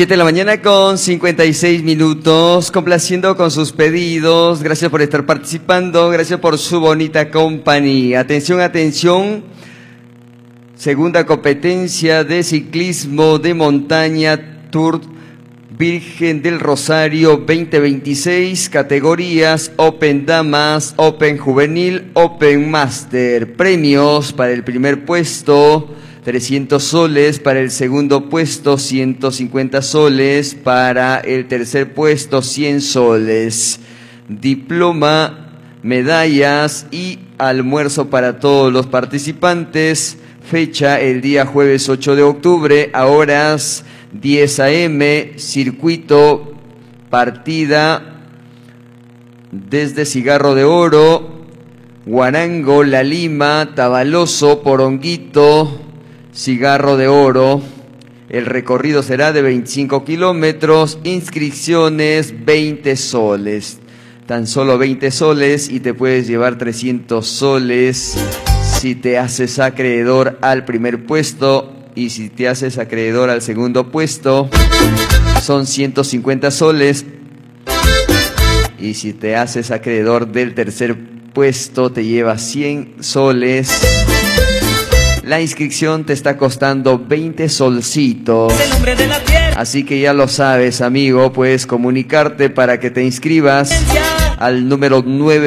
7 de la mañana con 56 minutos, complaciendo con sus pedidos. Gracias por estar participando, gracias por su bonita compañía. Atención, atención. Segunda competencia de ciclismo de montaña Tour Virgen del Rosario 2026, categorías Open Damas, Open Juvenil, Open Master. Premios para el primer puesto, 300 soles, para el segundo puesto 150 soles, para el tercer puesto 100 soles. Diploma, medallas y almuerzo para todos los participantes. Fecha el día jueves 8 de octubre a horas 10 a.m. Circuito, partida desde Cigarro de Oro, Huarango, La Lima, Tabaloso, Poronguito, Cigarro de Oro. El recorrido será de 25 kilómetros, inscripciones 20 soles. Tan solo 20 soles y te puedes llevar 300 soles si te haces acreedor al primer puesto, y si te haces acreedor al segundo puesto son 150 soles, y si te haces acreedor del tercer puesto te llevas 100 soles. La inscripción te está costando 20 solcitos. Así que ya lo sabes, amigo, puedes comunicarte para que te inscribas al número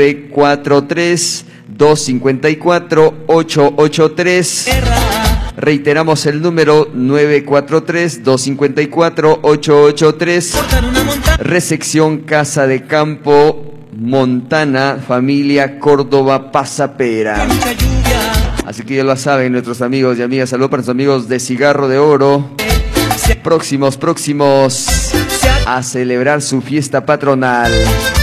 943-254-883. Reiteramos el número 943-254-883. Recepción Casa de Campo, Montana, familia Córdoba Pasapera. Así que ya lo saben nuestros amigos y amigas. Saludos para nuestros amigos de Cigarro de Oro. Próximos a celebrar su fiesta patronal.